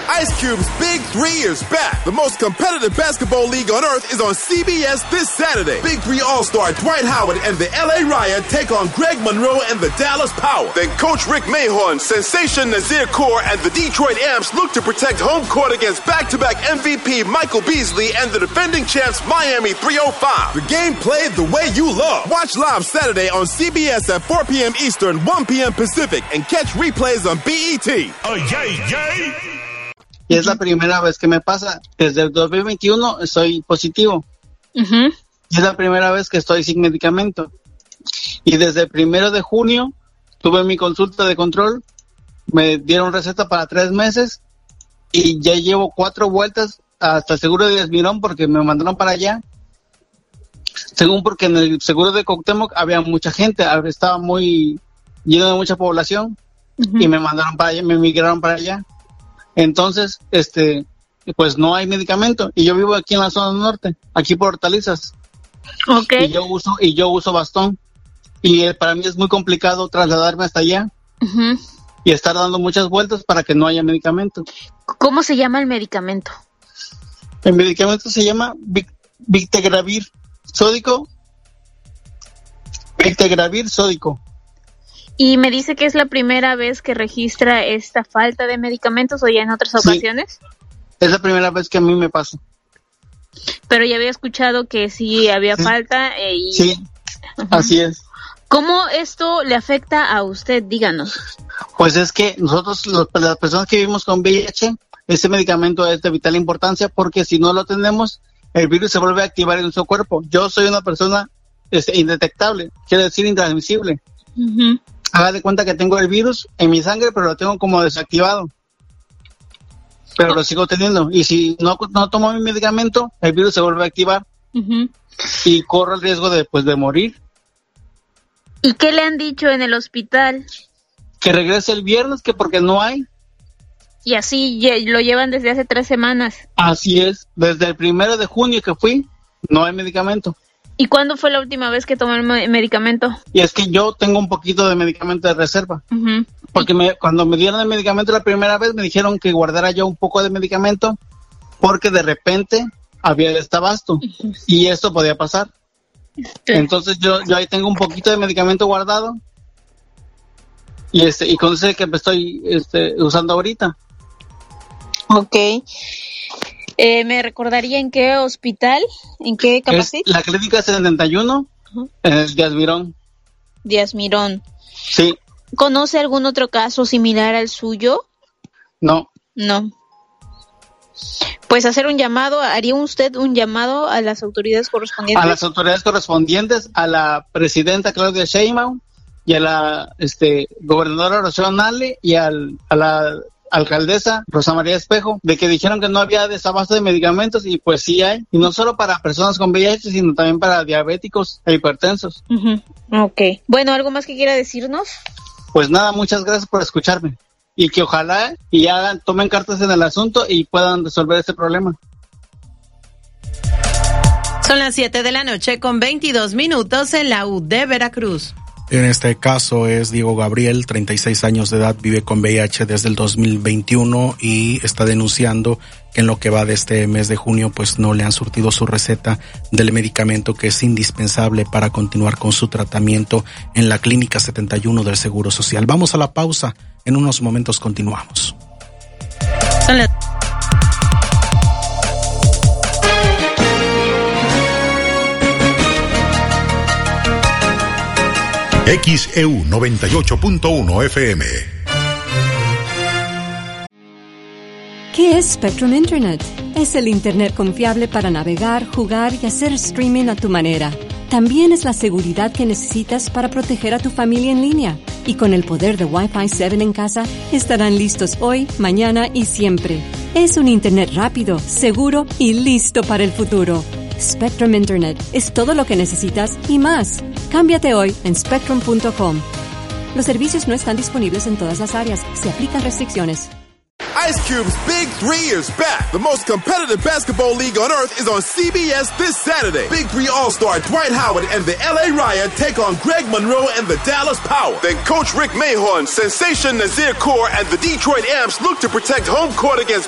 Ice Cube's Big 3 is back. The most competitive basketball league on earth is on CBS this Saturday. Big 3 All-Star Dwight Howard and the LA Riot take on Greg Monroe and the Dallas Power. Then Coach Rick Mahorn, Sensation Nazir Kaur, and the Detroit Amps look to protect home court against back-to-back MVP Michael Beasley and the defending champs Miami 305. The game played the way you love. Watch live Saturday on CBS at 4 p.m. Eastern, 1 p.m. Pacific, and catch replays on BET. Oh, yay, yay. Y es la primera vez que me pasa. Desde el 2021 estoy positivo. Uh-huh. Y es la primera vez que estoy sin medicamento. Y desde el 1 de junio tuve mi consulta de control. Me dieron receta para 3 meses. Y ya llevo 4 vueltas hasta el seguro de Díaz Mirón porque me mandaron para allá. Según porque en el seguro de Cuauhtémoc había mucha gente. Estaba muy lleno de mucha población. Uh-huh. Y me mandaron para allá, me migraron para allá. Entonces, pues no hay medicamento. Y yo vivo aquí en la zona norte, aquí por Hortalizas. Okay. Y yo uso bastón. Y para mí es muy complicado trasladarme hasta allá. Uh-huh. Y estar dando muchas vueltas para que no haya medicamento. ¿Cómo se llama el medicamento? El medicamento se llama Victegravir sódico. Victegravir sódico. Y me dice que es la primera vez que registra esta falta de medicamentos, o ya en otras ocasiones. Es la primera vez que a mí me pasa. Pero ya había escuchado que sí había falta. Sí, uh-huh. Así es. ¿Cómo esto le afecta a usted? Díganos. Pues es que nosotros, las personas que vivimos con VIH, este medicamento es de vital importancia porque si no lo tenemos, el virus se vuelve a activar en nuestro cuerpo. Yo soy una persona indetectable, quiere decir intransmisible. Uh-huh. Haga de cuenta que tengo el virus en mi sangre, pero lo tengo como desactivado. Pero lo sigo teniendo. Y si no tomo mi medicamento, el virus se vuelve a activar. Uh-huh. Y corro el riesgo de morir. ¿Y qué le han dicho en el hospital? Que regrese el viernes, que porque no hay. Y así lo llevan desde hace 3 semanas. Así es. Desde el 1 de junio que fui, no hay medicamento. ¿Y cuándo fue la última vez que tomó el medicamento? Y es que yo tengo un poquito de medicamento de reserva. Uh-huh. Porque cuando me dieron el medicamento la primera vez, me dijeron que guardara yo un poco de medicamento porque de repente había desabasto. Uh-huh. Y esto podía pasar. Sí. Entonces yo ahí tengo un poquito de medicamento guardado. Y con ese que estoy usando ahorita. Okay. ¿Me recordaría en qué hospital? ¿En qué capacidad? Es la Clínica 71, uh-huh. En el Díaz Mirón. Díaz Mirón. Sí. ¿Conoce algún otro caso similar al suyo? No. Pues ¿haría usted un llamado a las autoridades correspondientes? A las autoridades correspondientes, a la presidenta Claudia Sheinbaum y a la gobernadora Rocío Nale y a la alcaldesa Rosa María Espejo, de que dijeron que no había desabasto de medicamentos, y pues sí hay, y no solo para personas con VIH, sino también para diabéticos e hipertensos. Uh-huh. Ok. Bueno, ¿algo más que quiera decirnos? Pues nada, muchas gracias por escucharme, y que ojalá tomen cartas en el asunto y puedan resolver este problema. Son las 7:22 p.m. en la UD Veracruz. En este caso es Diego Gabriel, 36 años de edad, vive con VIH desde el 2021 y está denunciando que en lo que va de este mes de junio pues no le han surtido su receta del medicamento que es indispensable para continuar con su tratamiento en la Clínica 71 del Seguro Social. Vamos a la pausa, en unos momentos continuamos. XEU 98.1 FM. ¿Qué es Spectrum Internet? Es el Internet confiable para navegar, jugar y hacer streaming a tu manera. También es la seguridad que necesitas para proteger a tu familia en línea. Y con el poder de Wi-Fi 7 en casa, estarán listos hoy, mañana y siempre. Es un Internet rápido, seguro y listo para el futuro. Spectrum Internet es todo lo que necesitas y más. Cámbiate hoy en spectrum.com. Los servicios no están disponibles en todas las áreas. Se aplican restricciones. Ice Cube's Big 3 is back. The most competitive basketball league on earth is on CBS this Saturday. Big 3 All-Star Dwight Howard and the LA Riot take on Greg Monroe and the Dallas Power. Then Coach Rick Mahorn, Sensation Nazir Kaur, and the Detroit Amps look to protect home court against